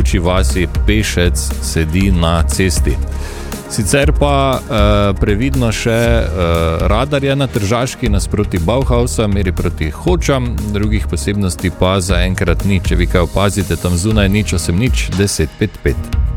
Ljuči vasi pešec sedi na cesti. Sicer pa previdno še radarja na Tržaški nasproti Bauhausa, meri proti Hočam, drugih posebnosti pa zaenkrat ni. Če vi kaj opazite tam zunaj, 080 10 5 5.